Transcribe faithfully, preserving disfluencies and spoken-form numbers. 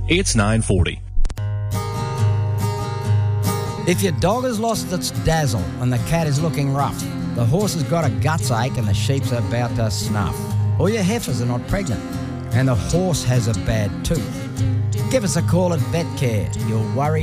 It's nine forty. If your dog has lost its dazzle and the cat is looking rough, the horse has got a guts ache and the sheep's about to snuff, or your heifers are not pregnant and the horse has a bad tooth, give us a call at VetCare. You'll worry